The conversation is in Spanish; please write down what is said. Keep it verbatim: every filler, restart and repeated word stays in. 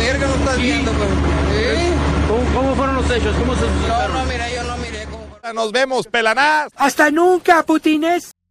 mujer que no estás viendo, pues. ¿Sí? ¿Cómo, ¿Cómo fueron los hechos? ¿Cómo se No, suscitaron? no, mira, yo no miré cómo... Nos vemos, pelanás. Hasta nunca, putines.